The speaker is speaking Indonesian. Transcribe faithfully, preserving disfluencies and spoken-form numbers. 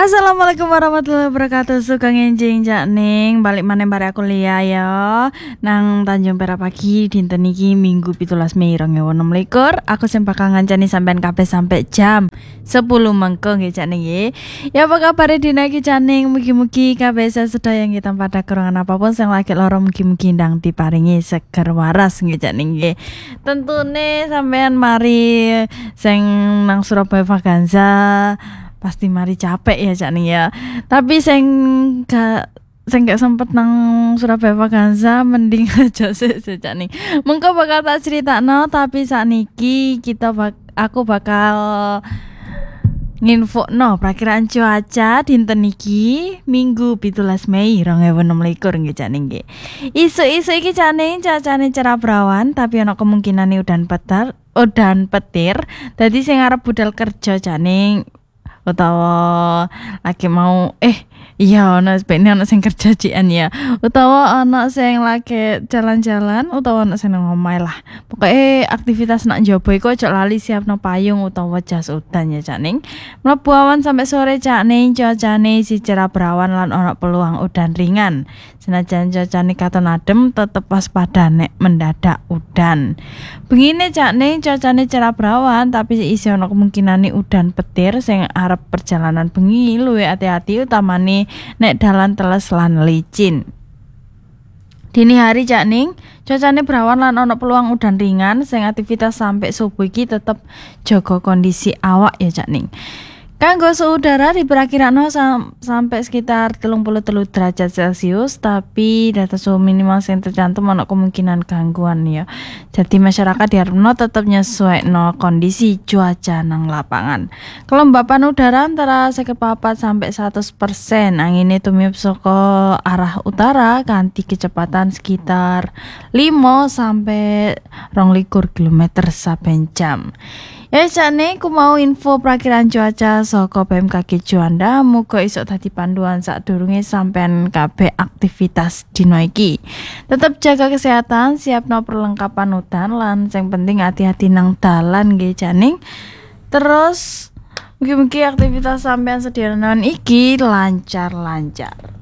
Assalamualaikum warahmatullahi wabarakatuh. Suka ngenjing jak ning balik maneh bare aku Lia ya. Nang Tanjung Perak pagi dinten iki Minggu pitulas Mei dua ribu enam belas. Aku sing bakal ngancani sampean kabeh sampai jam sepuluh mengko nggih jak ning nggih. Ya apa kabar dina iki jak ning, mugi-mugi kabeh sedaya yang kita pada kerongan apapun sing lagi lara mugi-mugi ndang diparingi seger waras nggih jak ning nggih. Tentune sampean mari sing nang Surabaya Vaganza pasti mari capek ya cak nih ya. Tapi sing gak sing gak sempet nang Surabaya Vaganza mending aja sih cak nih. Mengko bakal tak critakno tapi sakniki kita bak aku bakal nginfokno prakiraan cuaca dinten iki Minggu pitulas Mei dua ribu enam belas nggih cak ning nggih. Isu-isu iki cak ning cuacane cerah berawan tapi ana kemungkinan udan petir, udan petir. Dadi sing arep budal kerja cak ning utawa lagi mau eh iya ana sepene ana sing kerja jian ya utawa ana sing lagi jalan-jalan utawa ana sing nang omah lah pokoke aktivitas nak njaba iku aja lali siapno payung utawa jas udan ya cak ning. Mlebu awan sampai sore cak ning cuacane si cerah berawan lan ana peluang udan ringan. Senajan cuacane katon adem tetep waspada nek mendadak udan. Bengine cak ning cuacane cerah berawan tapi isi ana kemungkinane udan petir sing arep perjalanan bengi luwih hati-hati utamane nek dalan teles lan licin. Dini hari cak ning cuacane berawan lan ana peluang udan ringan sing aktivitas sampai subuh iki tetep jaga kondisi awak ya cak ning. Kanggo suhu udara diperkirakan sam sampai sekitar tiga puluh tiga derajat Celcius, tapi data suhu minimal yang tercantum ana kemungkinan gangguan ya. Jadi masyarakat diharapno tetap nyesuaikno kondisi cuaca nang lapangan. Kelembapan udara antara seket papat sampai seratus persen. Angine tumiup saka arah utara kanthi kecepatan sekitar lima sampai dua puluh lima kilometer saben jam. Ya jane ku mau info prakiraan cuaca saka B M K G Juanda, muga isok dadi panduan sadurunge sampean kabeh aktivitas dina iki. Tetep jaga kesehatan, siapno perlengkapan udan lan sing penting hati-hati nang dalan nggih jane. Terus mugi-mugi aktivitas sampean sedherek iki lancar-lancar.